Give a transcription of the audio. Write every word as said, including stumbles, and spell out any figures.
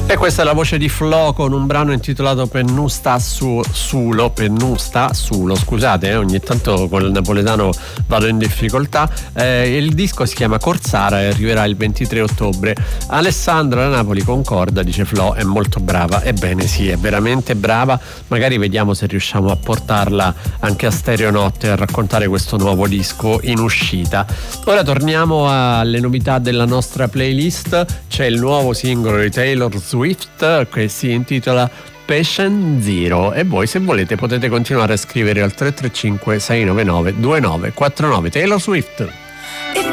E questa è la voce di Flo con un brano intitolato Pennu sta su sulo, Pennu sta sulo, scusate, eh, ogni tanto con il napoletano vado in difficoltà. Eh, il disco si chiama Corsara e arriverà il ventitré ottobre. Alessandra da Napoli concorda, dice Flo, è molto brava. Ebbene sì, è veramente brava. Magari vediamo se riusciamo a portarla anche a Stereonotte a raccontare questo nuovo disco in uscita. Ora torniamo alle novità della nostra playlist. C'è il nuovo singolo di Taylor Swift che si intitola Patient Zero e voi, se volete, potete continuare a scrivere al tre tre cinque sei nove nove due nove quattro nove. Taylor Swift.